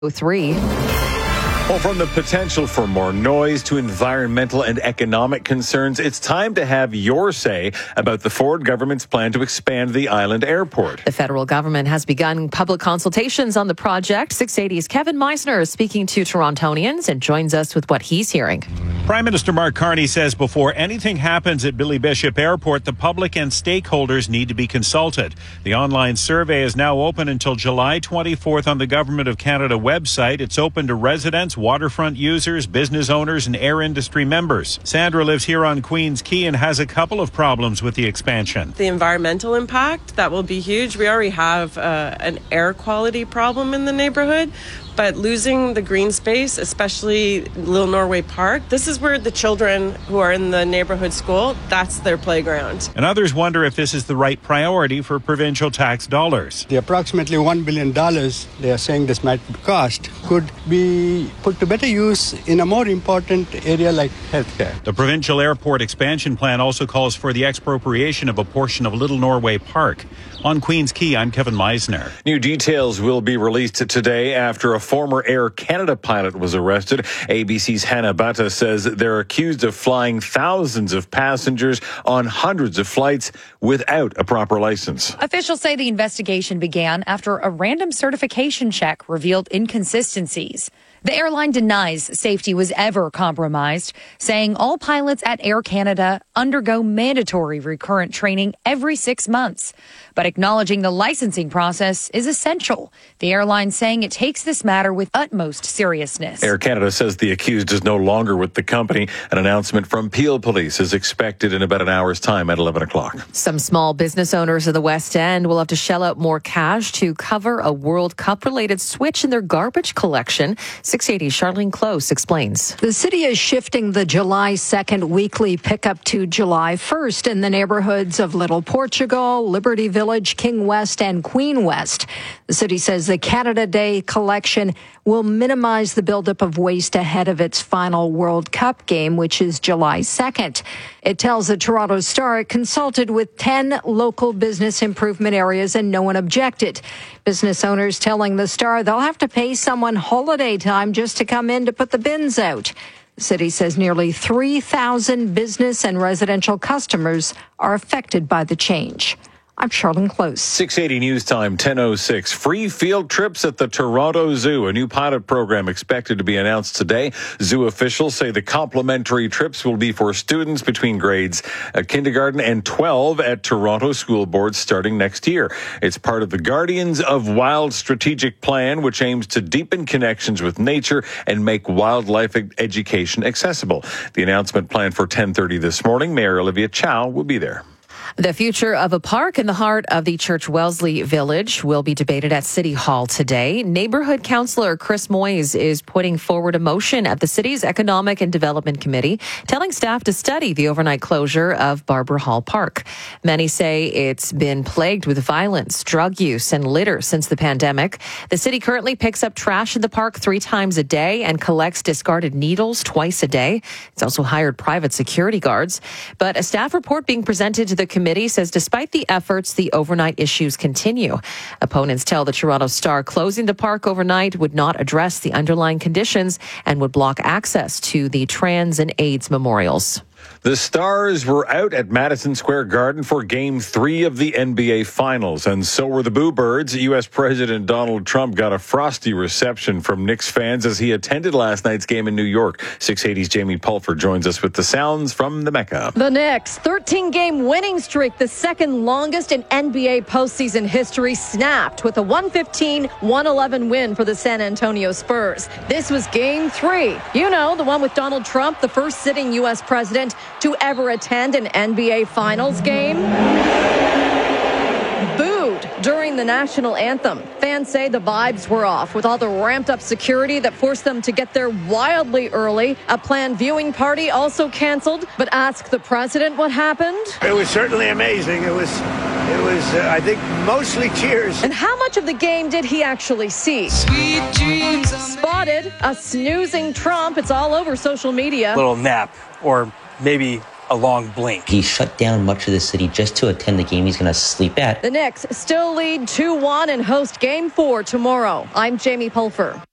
3. Well, from the potential for more noise to environmental and economic concerns, it's time to have your say about the Ford government's plan to expand the island airport. The federal government has begun public consultations on the project. 680's Kevin Meisner is speaking to Torontonians and joins us with what he's hearing. Prime Minister Mark Carney says before anything happens at Billy Bishop Airport, the public and stakeholders need to be consulted. The online survey is now open until July 24th on the Government of Canada website. It's open to residents, waterfront users, business owners, and air industry members. Sandra lives here on Queens Quay and has a couple of problems with the expansion. The environmental impact, that will be huge. We already have an air quality problem in the neighborhood. But losing the green space, especially Little Norway Park, this is where the children who are in the neighborhood school, that's their playground. And others wonder if this is the right priority for provincial tax dollars. The approximately $1 billion they are saying this might cost could be put to better use in a more important area like healthcare. The provincial airport expansion plan also calls for the expropriation of a portion of Little Norway Park. On Queens Quay, I'm Kevin Meisner. New details will be released today after a former Air Canada pilot was arrested. ABC's Hannah Bata says they're accused of flying thousands of passengers on hundreds of flights without a proper license. Officials say the investigation began after a random certification check revealed inconsistencies. The airline denies safety was ever compromised, saying all pilots at Air Canada undergo mandatory recurrent training every 6 months. But acknowledging the licensing process is essential. The airline saying it takes this matter with utmost seriousness. Air Canada says the accused is no longer with the company. An announcement from Peel Police is expected in about an hour's time at 11 o'clock. Some small business owners of the West End will have to shell out more cash to cover a World Cup-related switch in their garbage collection. 680's Charlene Close explains. The city is shifting the July 2nd weekly pickup to July 1st in the neighborhoods of Little Portugal, Liberty Village, King West, and Queen West. The city says the Canada Day collection will minimize the buildup of waste ahead of its final World Cup game, which is July 2nd. It tells the Toronto Star it consulted with 10 local business improvement areas and no one objected. Business owners telling the Star they'll have to pay someone holiday time just to come in to put the bins out. The city says nearly 3,000 business and residential customers are affected by the change. I'm Charlene Close. 680 News Time, 10:06. Free field trips at the Toronto Zoo. A new pilot program expected to be announced today. Zoo officials say the complimentary trips will be for students between grades kindergarten and 12 at Toronto school boards starting next year. It's part of the Guardians of Wild strategic plan, which aims to deepen connections with nature and make wildlife education accessible. The announcement planned for 10:30 this morning. Mayor Olivia Chow will be there. The future of a park in the heart of the Church Wellesley Village will be debated at City Hall today. Neighborhood Councillor Chris Moyes is putting forward a motion at the city's Economic and Development Committee, telling staff to study the overnight closure of Barbara Hall Park. Many say it's been plagued with violence, drug use, and litter since the pandemic. The city currently picks up trash in the park 3 times a day and collects discarded needles twice a day. It's also hired private security guards. But a staff report being presented to the committee says despite the efforts, the overnight issues continue. Opponents tell the Toronto Star closing the park overnight would not address the underlying conditions and would block access to the trans and AIDS memorials. The Stars were out at Madison Square Garden for Game 3 of the NBA Finals, and so were the Boo Birds. U.S. President Donald Trump got a frosty reception from Knicks fans as he attended last night's game in New York. 680's Jamie Pulford joins us with the sounds from the Mecca. The Knicks' 13-game winning streak, the second longest in NBA postseason history, snapped with a 115-111 win for the San Antonio Spurs. This was Game 3. You know, the one with Donald Trump, the first sitting U.S. president to ever attend an NBA Finals game. Booed during the national anthem. Fans say the vibes were off with all the ramped-up security that forced them to get there wildly early. A planned viewing party also canceled, but ask the president what happened. It was certainly amazing. It was, I think, mostly cheers. And how much of the game did he actually see? Sweet dreams. Spotted a snoozing Trump. It's all over social media. Little nap, or maybe a long blink. He shut down much of the city just to attend the game he's going to sleep at. The Knicks still lead 2-1 and host Game 4 tomorrow. I'm Jamie Pulfer.